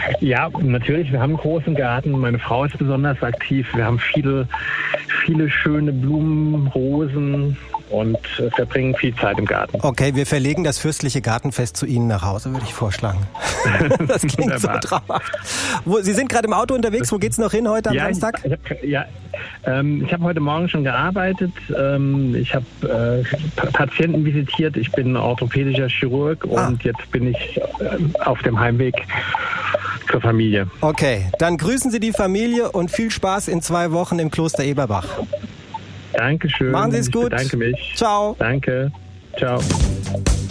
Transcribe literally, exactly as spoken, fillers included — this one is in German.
Ja, natürlich. Wir haben einen großen Garten. Meine Frau ist besonders aktiv. Wir haben viele, viele schöne Blumen, Rosen und äh, verbringen viel Zeit im Garten. Okay, wir verlegen das fürstliche Gartenfest zu Ihnen nach Hause, würde ich vorschlagen. Das klingt so traumhaft. Wo, Sie sind gerade im Auto unterwegs. Wo geht's noch hin heute am ja, Samstag? Ich, ich hab, ja, ähm, ich habe heute Morgen schon gearbeitet. Ähm, ich habe äh, Patienten visitiert. Ich bin orthopädischer Chirurg ah. und jetzt bin ich äh, auf dem Heimweg zur Familie. Okay, dann grüßen Sie die Familie und viel Spaß in zwei Wochen im Kloster Eberbach. Dankeschön. Machen Sie es gut. Ich bedanke mich. Ciao. Danke. Ciao.